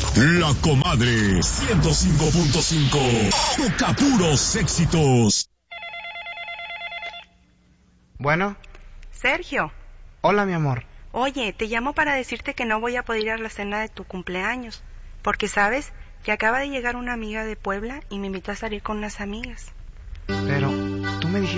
La Comadre 105.5. Toca puros éxitos. Bueno. Sergio. Hola, mi amor. Oye, te llamo para decirte que no voy a poder ir a la cena de tu cumpleaños, porque sabes que acaba de llegar una amiga de Puebla y me invitó a salir con unas amigas. Pero tú me dijiste